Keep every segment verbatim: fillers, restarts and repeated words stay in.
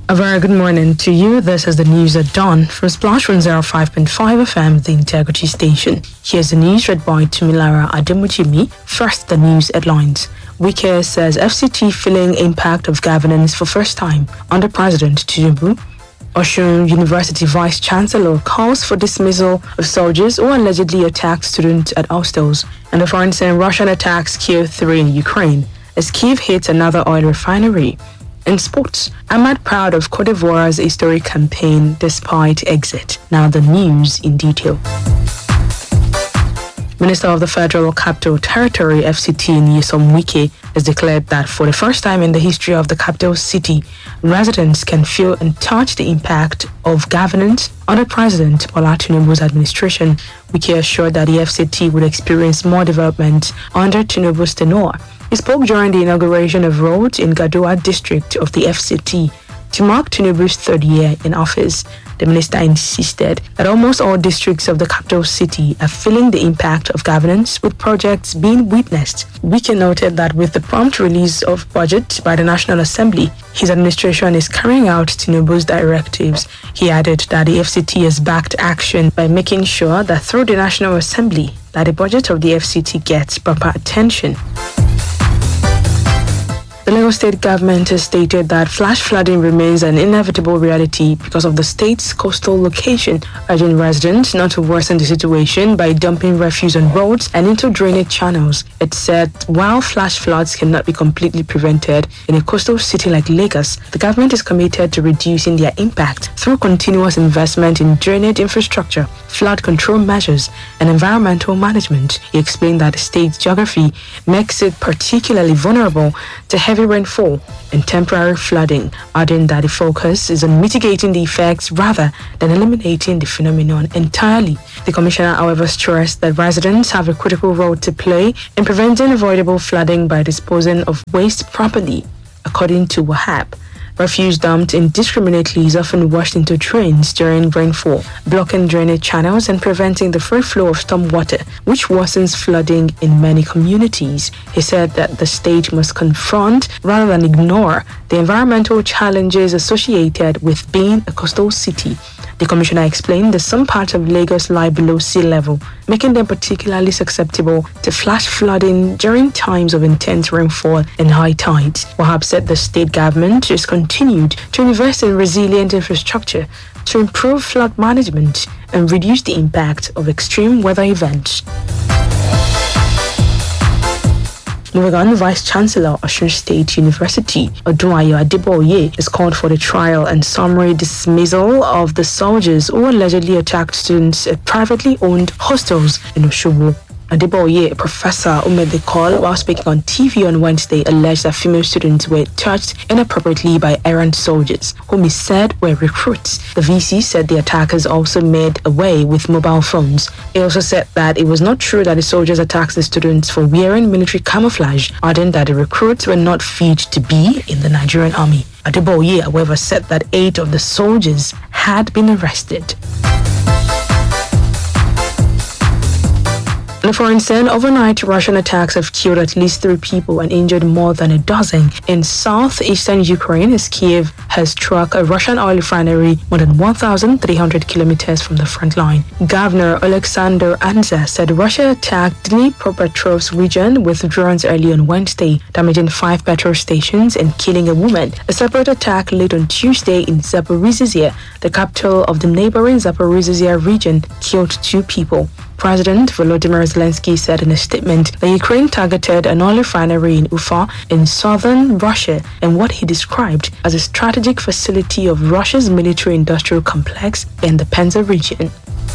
A very good morning to you. This is the news at dawn from Splash one oh five point five F M, the Integrity Station. Here's the news read by Tumilara Ademujimi. First, the news headlines. Wike says F C T feeling impact of governance for first time under President Tinubu. Osun University Vice Chancellor calls for dismissal of soldiers who allegedly attacked students at hostels. And the foreign saying Russian attacks Kiev three in Ukraine as Kiev hits another oil refinery. In sports, Ahmad proud of Cote d'Ivoire's historic campaign despite exit. Now the news in detail. Minister of the Federal Capital Territory F C T Nyesom Wike has declared that for the first time in the history of the capital city, residents can feel and touch the impact of governance under President Bola Tinubu's administration. Wike assured that the F C T would experience more development under Tinubu's tenure. He spoke during the inauguration of roads in Gadoa district of the F C T to mark Tinubu's third year in office. The minister insisted that almost all districts of the capital city are feeling the impact of governance, with projects being witnessed. Wike noted that with the prompt release of budget by the National Assembly, his administration is carrying out Tinubu's directives. He added that the F C T has backed action by making sure that through the National Assembly, that the budget of the F C T gets proper attention. The Lagos State government has stated that flash flooding remains an inevitable reality because of the state's coastal location, urging residents not to worsen the situation by dumping refuse on roads and into drainage channels. It said while flash floods cannot be completely prevented in a coastal city like Lagos, the government is committed to reducing their impact through continuous investment in drainage infrastructure, flood control measures, and environmental management. He explained that the state's geography makes it particularly vulnerable to heavy rainfall and temporary flooding, adding that the focus is on mitigating the effects rather than eliminating the phenomenon entirely. The commissioner, however, stressed that residents have a critical role to play in preventing avoidable flooding by disposing of waste properly. According to Wahab, refuse dumped indiscriminately is often washed into drains during rainfall, blocking drainage channels and preventing the free flow of storm water, which worsens flooding in many communities. He said that the state must confront rather than ignore the environmental challenges associated with being a coastal city. The commissioner explained that some parts of Lagos lie below sea level, making them particularly susceptible to flash flooding during times of intense rainfall and high tides. Wahab said the state government has continued to invest in resilient infrastructure to improve flood management and reduce the impact of extreme weather events. Moving on, Vice Chancellor of Osun State University, Odunayo Adeboye, has called for the trial and summary dismissal of the soldiers who allegedly attacked students at privately owned hostels in Osogbo. Adeboye, a professor who made the call while speaking on T V on Wednesday, alleged that female students were touched inappropriately by errant soldiers, whom he said were recruits. The V C said the attackers also made away with mobile phones. He also said that it was not true that the soldiers attacked the students for wearing military camouflage, adding that the recruits were not fit to be in the Nigerian army. Adeboye, however, said that eight of the soldiers had been arrested. On the foreign scene, overnight Russian attacks have killed at least three people and injured more than a dozen in southeastern Ukraine as Kiev has struck a Russian oil refinery more than one thousand three hundred kilometers from the front line. Governor Alexander Anza said Russia attacked Dnipropetrovsk region with drones early on Wednesday, damaging five petrol stations and killing a woman. A separate attack late on Tuesday in Zaporizhzhia, the capital of the neighboring Zaporizhzhia region, killed two people. President Volodymyr Zelensky said in a statement that Ukraine targeted an oil refinery in Ufa in southern Russia and what he described as a strategic facility of Russia's military-industrial complex in the Penza region.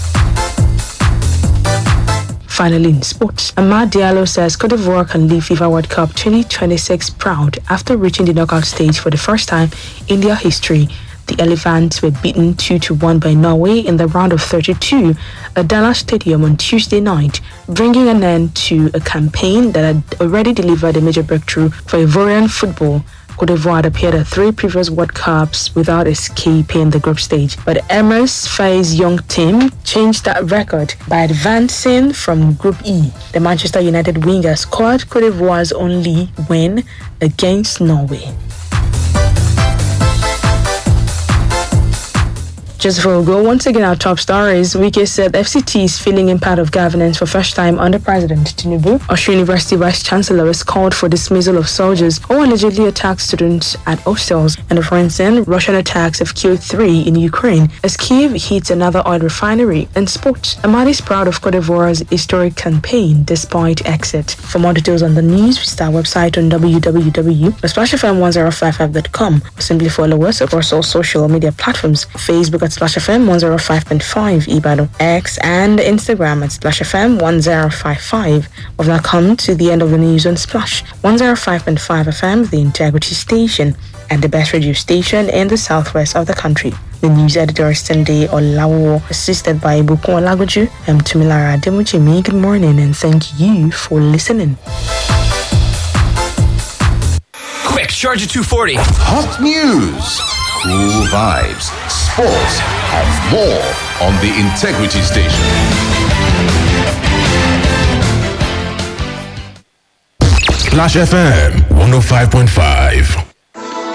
Finally, in sports, Amad Diallo says Cote d'Ivoire can leave FIFA World Cup twenty twenty-six proud after reaching the knockout stage for the first time in their history. The Elephants were beaten two to one by Norway in the round of thirty-two at Dallas Stadium on Tuesday night, bringing an end to a campaign that had already delivered a major breakthrough for Ivorian football. Cote d'Ivoire had appeared at three previous World Cups without escaping the group stage, but Emirates Faye's young team changed that record by advancing from Group E. The Manchester United winger scored Cote d'Ivoire's only win against Norway. Just before we go, once again, our top stories. Wike said F C T is feeling impact of governance for first time under President Tinubu. Osho University Vice Chancellor has called for dismissal of soldiers who allegedly attacked students at hostels. And the France end, Russian attacks have killed three in Ukraine as Kiev hits another oil refinery. And sports, Amadi is proud of Cote d'Ivoire's historic campaign despite exit. For more details on the news, visit our website on w w w dot splash f m one oh five five dot com or simply follow us across all social media platforms: Facebook at Splash F M one oh five point five, Ibadan, X and Instagram at Splash F M one oh five five. We've now come to the end of the news on Splash one oh five point five F M, the Integrity Station and the best radio station in the southwest of the country. The news editor is Sunday Olawo, assisted by Bukun Olagoju. I'm Tumilara Demujimi. Good morning and thank you for listening. Quick, Charger two forty. Hot news, cool vibes, sports, and more on the Integrity Station. Splash F M one oh five point five.